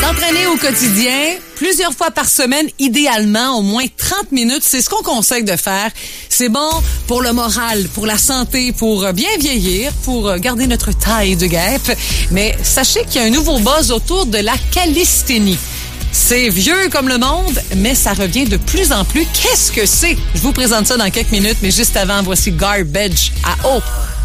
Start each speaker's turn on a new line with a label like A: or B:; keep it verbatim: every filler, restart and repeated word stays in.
A: S'entraîner au quotidien, plusieurs fois par semaine, idéalement, au moins trente minutes, c'est ce qu'on conseille de faire. C'est bon pour le moral, pour la santé, pour bien vieillir, pour garder notre taille de guêpe. Mais sachez qu'il y a un nouveau buzz autour de la calisthénie. C'est vieux comme le monde, mais ça revient de plus en plus. Qu'est-ce que c'est? Je vous présente ça dans quelques minutes, mais juste avant, voici Garbage à eau.